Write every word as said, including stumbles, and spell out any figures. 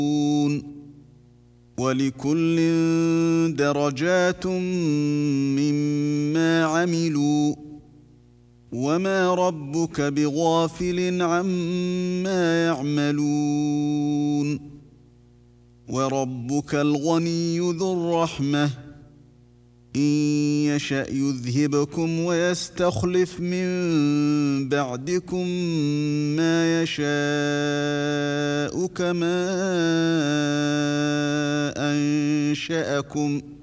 وَلِكُلٍّ دَرَجَاتٌ مِّمَّا عَمِلُوا وَمَا رَبُّكَ بِغَافِلٍ عَمَّا يَعْمَلُونَ وَرَبُّكَ الْغَنِيُّ ذُو الرَّحْمَةِ إِن يَشَأْ يُذْهِبْكُمْ وَيَسْتَخْلِفْ مِن بَعْدِكُم مَّا يَشَاءُ كَمَا أَنشَأَكُم